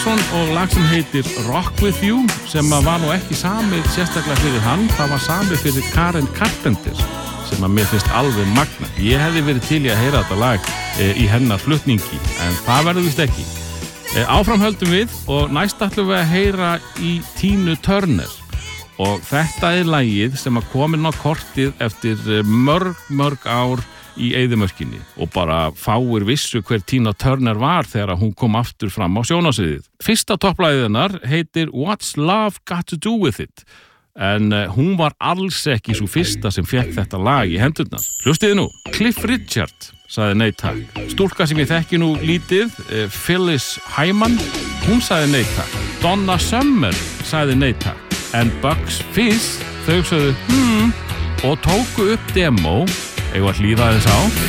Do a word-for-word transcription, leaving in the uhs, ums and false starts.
og lag sem heitir Rock With You sem var nú ekki samið sérstaklega fyrir hann, það var samið fyrir Karen Carpenter sem að mér finnst alveg magna. Ég hefði verið til í að heyra þetta lag e, í hennar flutningi en það verður vist ekki. E, áfram höldum við og næst ætlum við að heyra í Tínu Turner og þetta er lagið sem að komin á kortið eftir mörg, mörg ár í eyðimörkinni og bara fáir vissu hver Tina Turner var þegar hún kom aftur fram á sjónarsviðið. Fyrsta topplagið hennar heitir What's Love Got To Do With It en hún var alls ekki svo fyrsta sem fekk þetta lag í hendurnar. Hlustiði nú, Cliff Richard sagði nei takk. Stúlka sem ég þekki nú lítið, Phyllis Hyman, hún sagði nei takk. Donna Summer sagði nei takk en Bucks Fizz þau sagði hmm og tóku upp demo. Ég var hlýða þess á.